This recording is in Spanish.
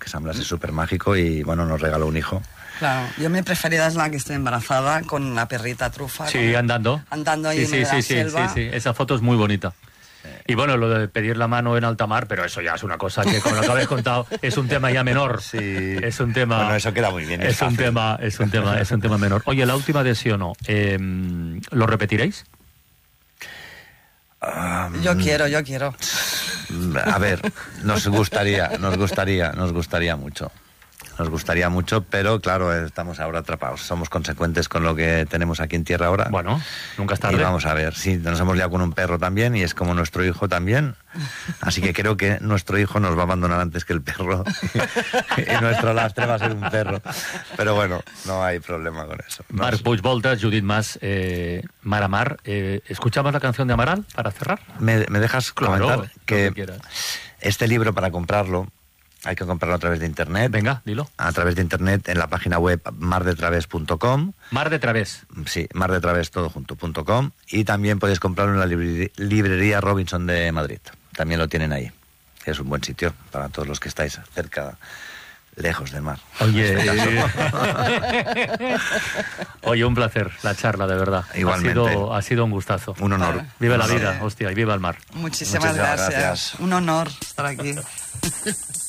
que San Blas es súper mágico y, bueno, nos regaló un hijo. Claro, yo mi preferida es la que estoy embarazada con la perrita trufa. Sí, andando. Andando ahí en la selva. Sí, esa foto es muy bonita. Y bueno, lo de pedir la mano en alta mar, pero eso ya es una cosa que, como lo que habéis contado, es un tema ya menor. Sí. Es un tema... Bueno, eso queda muy bien. Es un tema menor. Oye, la última de sí o no, ¿lo repetiréis? Yo quiero. A ver, nos gustaría mucho. Nos gustaría mucho, pero claro, estamos ahora atrapados. Somos consecuentes con lo que tenemos aquí en tierra ahora. Bueno, nunca es tarde. Y vamos a ver, sí, nos hemos liado con un perro también y es como nuestro hijo también. Así que creo que nuestro hijo nos va a abandonar antes que el perro y nuestro lastre va a ser un perro. Pero bueno, no hay problema con eso. Marc Puigvoltas, Judit Mas, Mar a Mar. ¿Escuchamos la canción de Amaral para cerrar? ¿Me dejas comentar que quieras. Este libro, para comprarlo, hay que comprarlo a través de internet. Venga, dilo. A través de internet en la página web mardetraves.com. Mar de Través. Sí, mardetraves.com. Y también podéis comprarlo en la librería Robinson de Madrid. También lo tienen ahí. Es un buen sitio para todos los que estáis cerca, lejos del mar. Oye, oye, un placer la charla, de verdad. Igualmente. Ha sido un gustazo. Un honor. Viva la vida, hostia, y viva el mar. Muchísimas gracias. Un honor estar aquí.